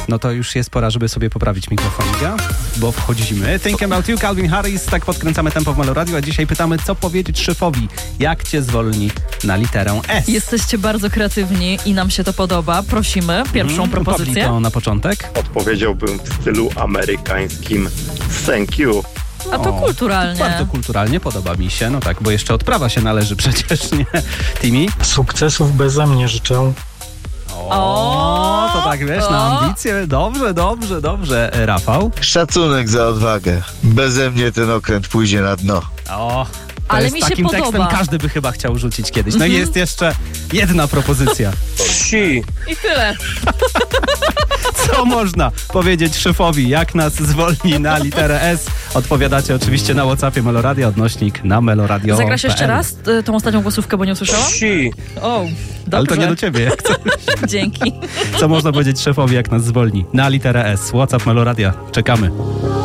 No to już jest pora, żeby sobie poprawić mikrofonika, bo wchodzimy. Think About You, Calvin Harris, tak podkręcamy tempo w Melo Radio, a dzisiaj pytamy, co powiedzieć szefowi, jak cię zwolni na literę S. Jesteście bardzo kreatywni i nam się to podoba. Prosimy, pierwszą propozycję. To na początek. Odpowiedziałbym w stylu amerykańskim thank you. A to kulturalnie. Bardzo kulturalnie, podoba mi się. No tak, bo jeszcze odprawa się należy przecież, nie? Timmy? Sukcesów beze mnie życzę. To tak wiesz, na ambicje. Dobrze. Rafał? Szacunek za odwagę. Beze mnie ten okręt pójdzie na dno. Ale jest mi się takim podoba. tekstem każdy by chyba chciał rzucić kiedyś. No i jest jeszcze jedna propozycja. I tyle. Co można powiedzieć szefowi, jak nas zwolni na literę S? Odpowiadacie oczywiście na WhatsAppie Meloradia, odnośnik na meloradio.pl. Zagrasz jeszcze raz tą ostatnią głosówkę, bo nie usłyszałam? Dobrze. Ale to nie do ciebie. Jak chcesz. Dzięki. Co można powiedzieć szefowi, jak nas zwolni na literę S? WhatsApp Meloradia. Czekamy.